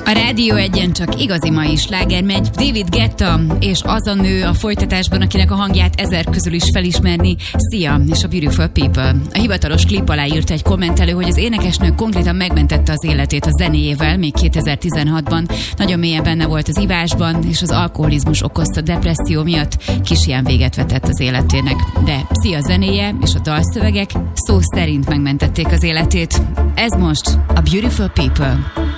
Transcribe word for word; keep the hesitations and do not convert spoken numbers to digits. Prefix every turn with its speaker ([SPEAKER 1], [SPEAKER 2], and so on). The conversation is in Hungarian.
[SPEAKER 1] A Rádió Egyen csak igazi mai sláger megy. David Guetta és az a nő a folytatásban, akinek a hangját ezer közül is felismerni. Szia, és a Beautiful People. A hivatalos klip alá írta egy kommentelő, hogy az énekesnő konkrétan megmentette az életét a zenéjével még kétezer-tizenhatban. Nagyon mélyen benne volt az ivásban, és az alkoholizmus okozta depresszió miatt kis ilyen véget vetett az életének. De Szia zenéje és a dalszövegek szó szerint megmentették az életét. Ez most a Beautiful People.